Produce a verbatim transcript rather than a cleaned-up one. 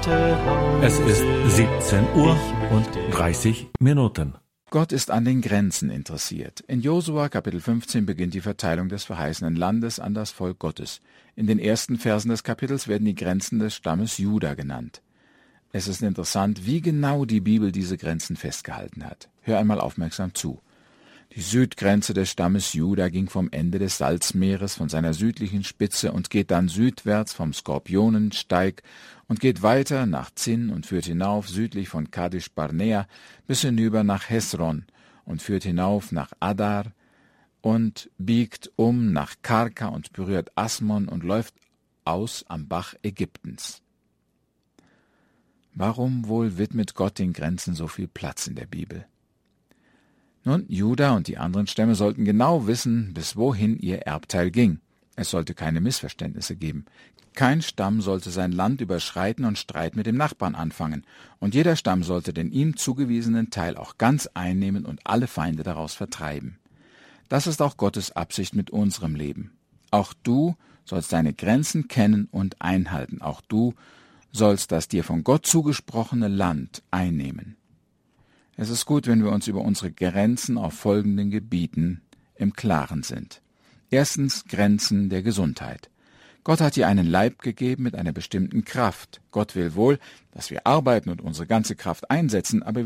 Es ist siebzehn Uhr und dreißig Minuten. Gott ist an den Grenzen interessiert. In Josua Kapitel fünfzehn beginnt die Verteilung des verheißenen Landes an das Volk Gottes. In den ersten Versen des Kapitels werden die Grenzen des Stammes Juda genannt. Es ist interessant, wie genau die Bibel diese Grenzen festgehalten hat. Hör einmal aufmerksam zu. Die Südgrenze des Stammes Juda ging vom Ende des Salzmeeres, von seiner südlichen Spitze und geht dann südwärts vom Skorpionensteig und geht weiter nach Zin und führt hinauf südlich von Kadesh Barnea bis hinüber nach Hesron und führt hinauf nach Adar und biegt um nach Karka und berührt Asmon und läuft aus am Bach Ägyptens. Warum wohl widmet Gott den Grenzen so viel Platz in der Bibel? Nun, Juda und die anderen Stämme sollten genau wissen, bis wohin ihr Erbteil ging. Es sollte keine Missverständnisse geben. Kein Stamm sollte sein Land überschreiten und Streit mit dem Nachbarn anfangen. Und jeder Stamm sollte den ihm zugewiesenen Teil auch ganz einnehmen und alle Feinde daraus vertreiben. Das ist auch Gottes Absicht mit unserem Leben. Auch du sollst deine Grenzen kennen und einhalten. Auch du sollst das dir von Gott zugesprochene Land einnehmen. Es ist gut, wenn wir uns über unsere Grenzen auf folgenden Gebieten im Klaren sind. Erstens Grenzen der Gesundheit. Gott hat dir einen Leib gegeben mit einer bestimmten Kraft. Gott will wohl, dass wir arbeiten und unsere ganze Kraft einsetzen, aber